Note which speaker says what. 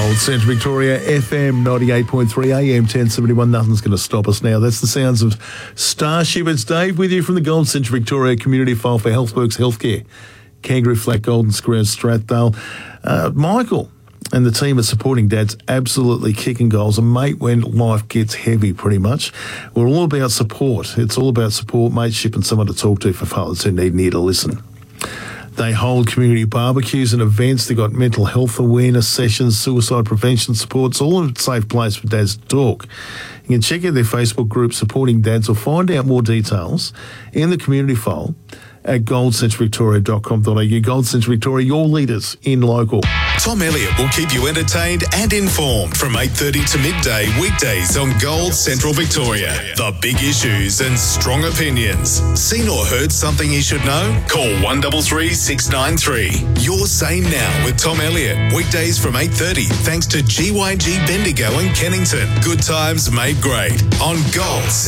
Speaker 1: Gold Central Victoria, FM 98.3, AM 1071. Nothing's going to stop us now. That's the sounds of Starship. It's Dave with you from the Gold Central Victoria Community File for Healthworks Healthcare. Kangaroo Flat, Golden Square, Strathdale. Michael and the team are supporting dads, absolutely kicking goals. And, mate, when life gets heavy, pretty much, we're all about support. It's all about support, mateship, and someone to talk to for fathers who need an ear to listen. They hold community barbecues and events. They've got mental health awareness sessions, suicide prevention support. It's all a safe place for dads to talk. You can check out their Facebook group, Supporting Dads, or find out more details in the community file at goldcentralvictoria.com.au. Gold Central Victoria, your leaders in local.
Speaker 2: Tom Elliott will keep you entertained and informed from 8:30 to midday weekdays on Gold Central Victoria. The big issues and strong opinions. Seen or heard something you should know? Call 133 693. Your Say Now with Tom Elliott. Weekdays from 8:30 thanks to GYG Bendigo and Kennington. Good times made great on Gold